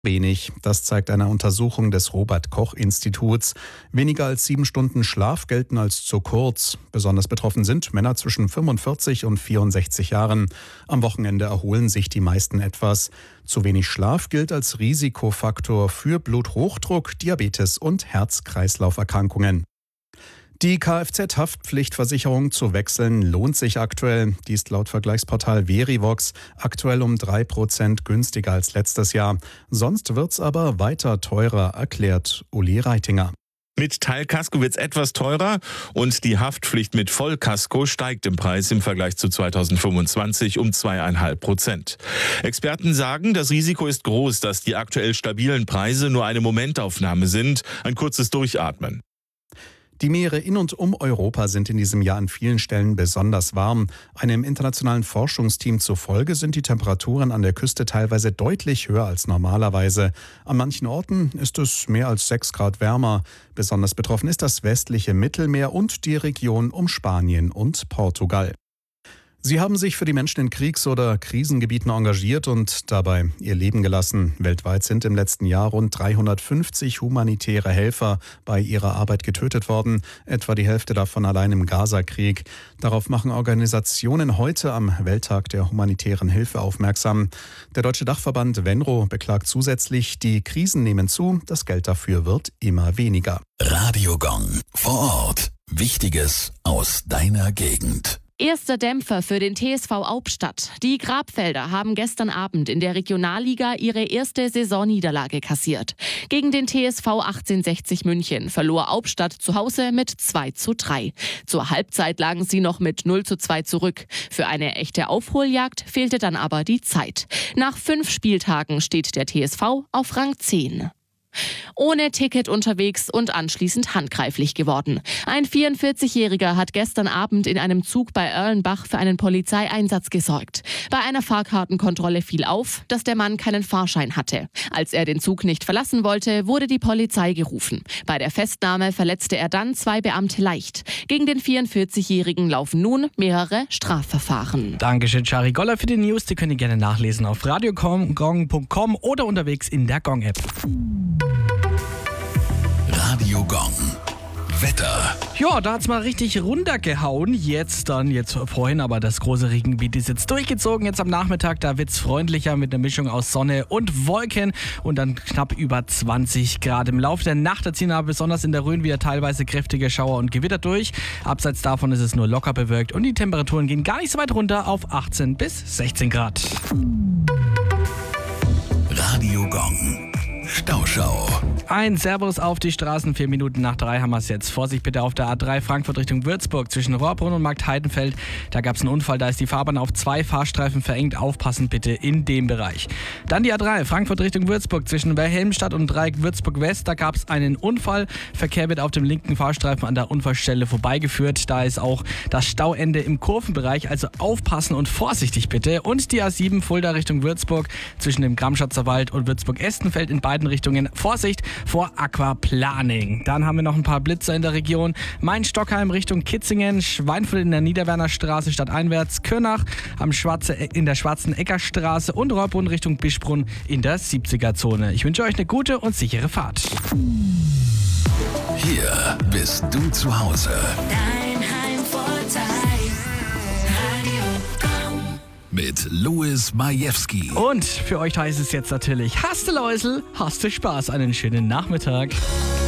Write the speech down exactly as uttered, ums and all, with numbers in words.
Wenig. Das zeigt eine Untersuchung des Robert-Koch-Instituts. Weniger als sieben Stunden Schlaf gelten als zu kurz. Besonders betroffen sind Männer zwischen fünfundvierzig und vierundsechzig Jahren. Am Wochenende erholen sich die meisten etwas. Zu wenig Schlaf gilt als Risikofaktor für Bluthochdruck, Diabetes und Herz-Kreislauf-Erkrankungen. Die Kfz-Haftpflichtversicherung zu wechseln lohnt sich aktuell. Die ist laut Vergleichsportal Verivox aktuell um drei Prozent günstiger als letztes Jahr. Sonst wird's aber weiter teurer, erklärt Uli Reitinger. Mit Teilkasko wird's etwas teurer und die Haftpflicht mit Vollkasko steigt im Preis im Vergleich zu zweitausendfünfundzwanzig um zwei Komma fünf Prozent. Experten sagen, das Risiko ist groß, dass die aktuell stabilen Preise nur eine Momentaufnahme sind, ein kurzes Durchatmen. Die Meere in und um Europa sind in diesem Jahr an vielen Stellen besonders warm. Einem internationalen Forschungsteam zufolge sind die Temperaturen an der Küste teilweise deutlich höher als normalerweise. An manchen Orten ist es mehr als sechs Grad wärmer. Besonders betroffen ist das westliche Mittelmeer und die Region um Spanien und Portugal. Sie haben sich für die Menschen in Kriegs- oder Krisengebieten engagiert und dabei ihr Leben gelassen. Weltweit sind im letzten Jahr rund dreihundertfünfzig humanitäre Helfer bei ihrer Arbeit getötet worden, etwa die Hälfte davon allein im Gaza-Krieg. Darauf machen Organisationen heute am Welttag der humanitären Hilfe aufmerksam. Der Deutsche Dachverband Venro beklagt zusätzlich, die Krisen nehmen zu, das Geld dafür wird immer weniger. Radio Gong vor Ort. Wichtiges aus deiner Gegend. Erster Dämpfer für den T S V Hauptstadt. Die Grabfelder haben gestern Abend in der Regionalliga ihre erste Saisonniederlage kassiert. Gegen den T S V achtzehnhundertsechzig München verlor Hauptstadt zu Hause mit zwei zu drei. Zur Halbzeit lagen sie noch mit null zu zwei zurück. Für eine echte Aufholjagd fehlte dann aber die Zeit. Nach fünf Spieltagen steht der T S V auf Rang zehn. Ohne Ticket unterwegs und anschließend handgreiflich geworden. Ein vierundvierzigjähriger hat gestern Abend in einem Zug bei Erlenbach für einen Polizeieinsatz gesorgt. Bei einer Fahrkartenkontrolle fiel auf, dass der Mann keinen Fahrschein hatte. Als er den Zug nicht verlassen wollte, wurde die Polizei gerufen. Bei der Festnahme verletzte er dann zwei Beamte leicht. Gegen den vierundvierzigjährigen laufen nun mehrere Strafverfahren. Dankeschön, Shari Goller, für die News. Die könnt ihr gerne nachlesen auf radio gong punkt com oder unterwegs in der Gong-App. Radio Gong. Wetter. Ja, da hat's mal richtig runtergehauen. Jetzt dann, jetzt vorhin, aber das große Regengebiet ist jetzt durchgezogen. Jetzt am Nachmittag, da wird's freundlicher mit einer Mischung aus Sonne und Wolken und dann knapp über zwanzig Grad. Im Laufe der Nacht da ziehen aber besonders in der Rhön wieder teilweise kräftige Schauer und Gewitter durch. Abseits davon ist es nur locker bewölkt und die Temperaturen gehen gar nicht so weit runter auf achtzehn bis sechzehn Grad. Radio Gong. Stauschau. Ein Servus auf die Straßen, vier Minuten nach drei haben wir es jetzt. Vorsicht bitte auf der A drei Frankfurt Richtung Würzburg zwischen Rohrbrunn und Marktheidenfeld. Da gab es einen Unfall, da ist die Fahrbahn auf zwei Fahrstreifen verengt. Aufpassen bitte in dem Bereich. Dann die A drei Frankfurt Richtung Würzburg zwischen Wilhelmstadt und Dreieck Würzburg West. Da gab es einen Unfall. Verkehr wird auf dem linken Fahrstreifen an der Unfallstelle vorbeigeführt. Da ist auch das Stauende im Kurvenbereich, also aufpassen und vorsichtig bitte. Und die A sieben Fulda Richtung Würzburg zwischen dem Gramschatzer Wald und Würzburg-Estenfeld in beiden Richtungen. Vorsicht vor Aquaplaning. Dann haben wir noch ein paar Blitzer in der Region. Main-Stockheim Richtung Kitzingen, Schweinfurt in der Niederwerner Straße stadteinwärts, Kürnach am Schwarze, in der Schwarzen Eckerstraße und Rohrbrunn Richtung Bischbrunn in der siebziger-Zone. Ich wünsche euch eine gute und sichere Fahrt. Hier bist du zu Hause. Dein Heimvorteil. Radio Gong. Mit Louis Majewski. Und für euch heißt es jetzt natürlich, hast du Läusel, hast du Spaß, einen schönen Nachmittag.